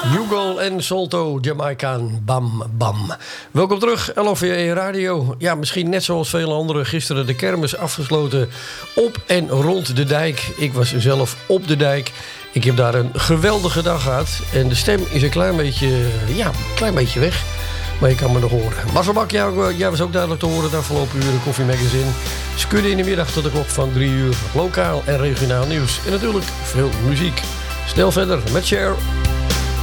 Hugo en Solto, Jamaicaan, bam, bam. Welkom terug, LOVE Radio. Ja, misschien net zoals vele anderen gisteren de kermis afgesloten op en rond de dijk. Ik was zelf op de dijk. Ik heb daar een geweldige dag gehad. En de stem is een klein beetje weg. Maar je kan me nog horen. Marcel Bak, jij was ook duidelijk te horen de afgelopen uren. Koffie Magazine. Skudden in de middag tot de klok van 3 uur. Lokaal en regionaal nieuws. En natuurlijk veel muziek. Snel verder met Cher.